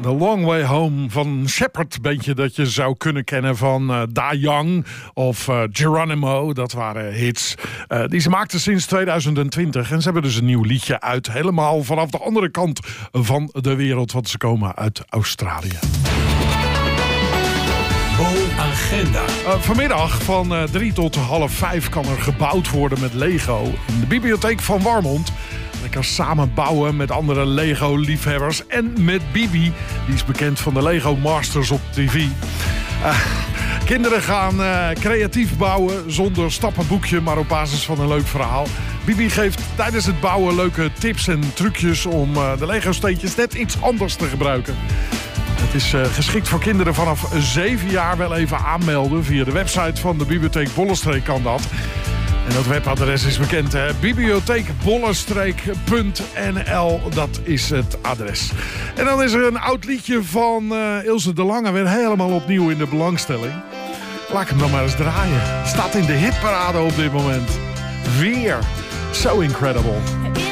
The Long Way Home van Shepherd, beetje dat je zou kunnen kennen van Da Young of Geronimo. Dat waren hits die ze maakten sinds 2020. En ze hebben dus een nieuw liedje uit, helemaal vanaf de andere kant van de wereld, want ze komen uit Australië. Agenda. Vanmiddag van 3 tot half 5 kan er gebouwd worden met Lego in de bibliotheek van Warmond. Lekker samen bouwen met andere Lego-liefhebbers en met Bibi. Die is bekend van de Lego Masters op tv. Kinderen gaan creatief bouwen zonder stappenboekje, maar op basis van een leuk verhaal. Bibi geeft tijdens het bouwen leuke tips en trucjes om de Lego-steentjes net iets anders te gebruiken. Het is geschikt voor kinderen vanaf 7 jaar. Wel even aanmelden via de website van de Bibliotheek Bollenstreek kan dat. En dat webadres is bekend, hè? bibliotheekbollenstreek.nl, dat is het adres. En dan is er een oud liedje van Ilse de Lange weer helemaal opnieuw in de belangstelling. Laat ik hem dan maar eens draaien. Staat in de hitparade op dit moment. Weer. So incredible.